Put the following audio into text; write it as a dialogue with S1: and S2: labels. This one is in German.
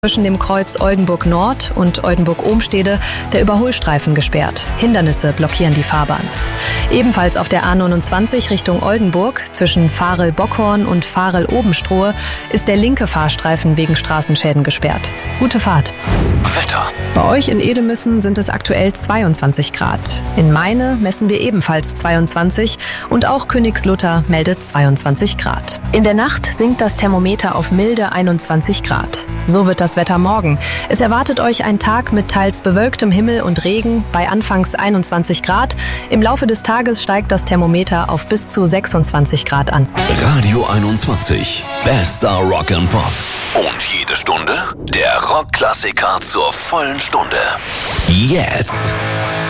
S1: Zwischen dem Kreuz Oldenburg Nord und Oldenburg-Ohmstede der Überholstreifen gesperrt. Hindernisse blockieren die Fahrbahn. Ebenfalls auf der A29 Richtung Oldenburg zwischen Varel-Bockhorn und Varel-Obenstrohe ist der linke Fahrstreifen wegen Straßenschäden gesperrt. Gute Fahrt.
S2: Wetter.
S1: Bei euch in Edemissen sind es aktuell 22 Grad. In Meine messen wir ebenfalls 22 und auch Königslutter meldet 22 Grad. In der Nacht sinkt das Thermometer auf milde 21 Grad. So wird das Wetter morgen. Es erwartet euch ein Tag mit teils bewölktem Himmel und Regen bei anfangs 21 Grad. Im Laufe des Tages steigt das Thermometer auf bis zu 26 Grad an.
S2: Radio 21. Bester Rock and Pop. Und jede Stunde der Rockklassiker zur vollen Stunde. Jetzt.